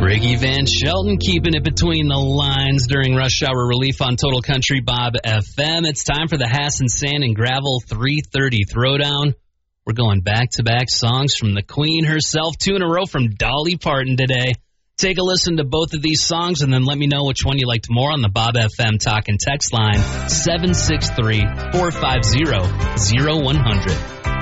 Ricky Van Shelton keeping it between the lines during Rush Hour Relief on Total Country Bob FM. It's time for the Hassan Sand and Gravel 330 Throwdown. We're going back-to-back songs from the Queen herself, 2 in a row from Dolly Parton today. Take a listen to both of these songs and then let me know which one you liked more on the Bob FM Talk and Text line 763-450-0100.